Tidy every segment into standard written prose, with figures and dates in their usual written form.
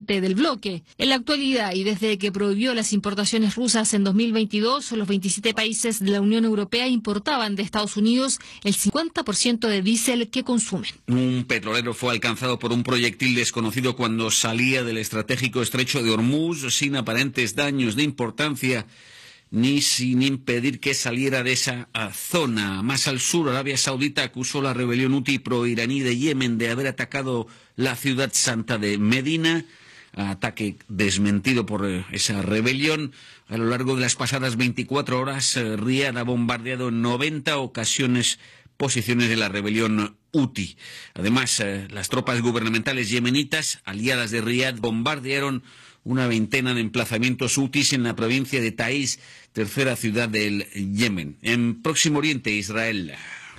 parte del bloque. En la actualidad, y desde que prohibió las importaciones rusas en 2022, los 27 países de la Unión Europea importaban de Estados Unidos el 50% de diésel que consumen. Un petrolero fue alcanzado por un proyectil desconocido cuando salía del estratégico estrecho de Hormuz sin aparentes daños de importancia ni sin impedir que saliera de esa zona. Más al sur, Arabia Saudita acusó la rebelión Houthi pro-iraní de Yemen de haber atacado la ciudad santa de Medina. Ataque desmentido por esa rebelión. A lo largo de las pasadas 24 horas, Riad ha bombardeado en 90 ocasiones posiciones de la rebelión Houthi. Además, las tropas gubernamentales yemenitas, aliadas de Riad, bombardearon una veintena de emplazamientos hutis en la provincia de Taiz, tercera ciudad del Yemen. En Próximo Oriente, Israel.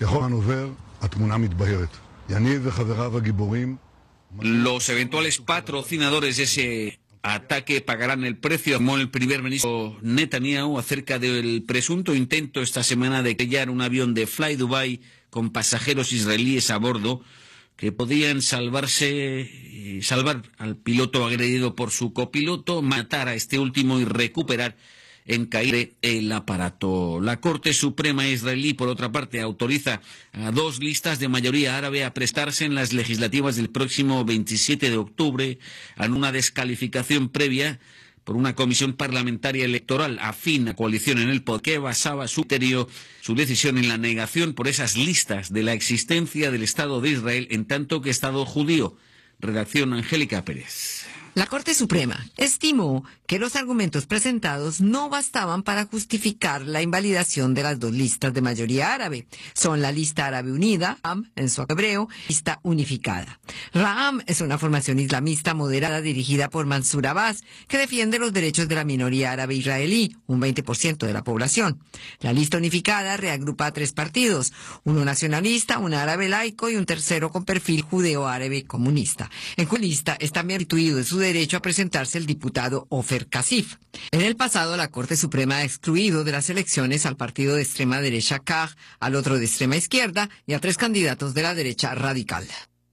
Los eventuales patrocinadores de ese ataque pagarán el precio, afirmó el primer ministro Netanyahu acerca del presunto intento esta semana de estrellar un avión de Fly Dubai con pasajeros israelíes a bordo que podían salvar al piloto agredido por su copiloto, matar a este último y recuperar en Caire el aparato. La Corte Suprema israelí, por otra parte, autoriza a 2 listas de mayoría árabe a prestarse en las legislativas del próximo 27 de octubre a una descalificación previa por una comisión parlamentaria electoral afín a coalición en el poder que basaba su decisión en la negación por esas listas de la existencia del Estado de Israel en tanto que Estado judío. Redacción Angélica Pérez. La Corte Suprema estimó que los argumentos presentados no bastaban para justificar la invalidación de las 2 listas de mayoría árabe. Son la lista árabe unida, RAM en su hebreo, lista unificada. RAM es una formación islamista moderada dirigida por Mansur Abbas, que defiende los derechos de la minoría árabe israelí, un 20% de la población. La lista unificada reagrupa a 3 partidos, uno nacionalista, un árabe laico y un tercero con perfil judeo-árabe comunista. En cuya lista es también instituido de su derecho a presentarse el diputado Ofer Kasif. En el pasado, la Corte Suprema ha excluido de las elecciones al partido de extrema derecha KAJ, al otro de extrema izquierda y a 3 candidatos de la derecha radical.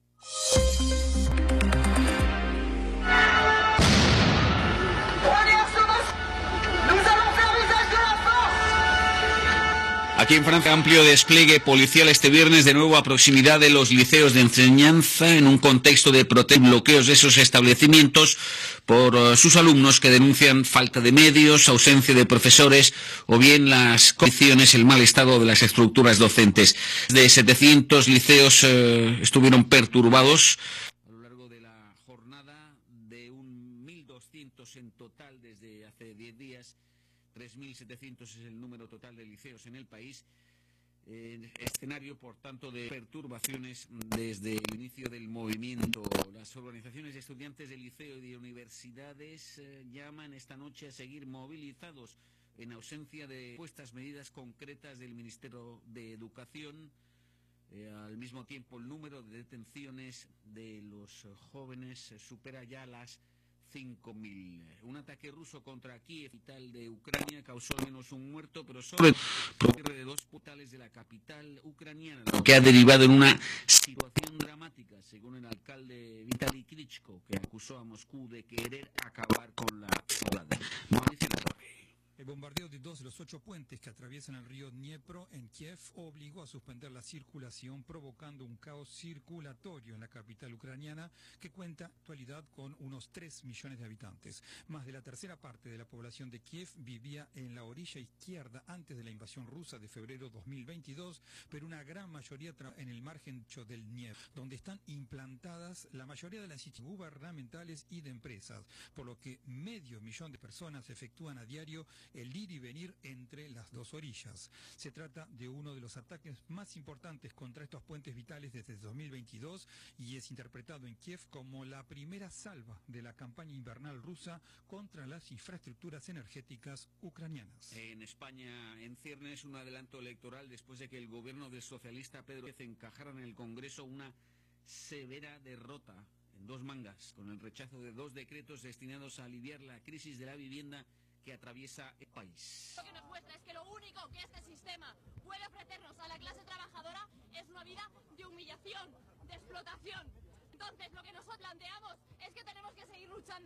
Aquí en Francia, amplio despliegue policial este viernes, de nuevo a proximidad de los liceos de enseñanza, en un contexto de bloqueos de esos establecimientos por sus alumnos que denuncian falta de medios, ausencia de profesores o bien las condiciones, el mal estado de las estructuras docentes. De 700 liceos estuvieron perturbados a lo largo de la jornada, de 1.200 en total desde hace 10 días. 3.700 es el número total de liceos en el país. Escenario, por tanto, de perturbaciones desde el inicio del movimiento. Las organizaciones de estudiantes de liceo y de universidades llaman esta noche a seguir movilizados en ausencia de puestas medidas concretas del Ministerio de Educación. Al mismo tiempo, el número de detenciones de los jóvenes supera ya las 5.000. Un ataque ruso contra Kiev, capital de Ucrania, causó al menos un muerto, pero sobre todo de 2 hospitales de la capital ucraniana, lo que ha derivado en una situación dramática, según el alcalde Vitaly Klitschko, que acusó a Moscú de querer acabar con la ciudad. El bombardeo de 2 de los 8 puentes que atraviesan el río Dniepro en Kiev obligó a suspender la circulación, provocando un caos circulatorio en la capital ucraniana, que cuenta en la actualidad con unos 3 millones de habitantes. Más de la tercera parte de la población de Kiev vivía en la orilla izquierda antes de la invasión rusa de febrero 2022, pero una gran mayoría en el margen del Dniepro, donde están implantadas la mayoría de las instituciones gubernamentales y de empresas, por lo que medio millón de personas efectúan a diario el ir y venir entre las 2 orillas. Se trata de uno de los ataques más importantes contra estos puentes vitales desde 2022 y es interpretado en Kiev como la primera salva de la campaña invernal rusa contra las infraestructuras energéticas ucranianas. En España, en ciernes un adelanto electoral después de que el gobierno del socialista Pedro Sánchez encajara en el Congreso una severa derrota en 2 mangas, con el rechazo de 2 decretos destinados a aliviar la crisis de la vivienda que atraviesa el país. Lo que nos muestra es que lo único que este sistema puede ofrecernos a la clase trabajadora es una vida de humillación, de explotación. Entonces, lo que nosotros planteamos es que tenemos que seguir luchando.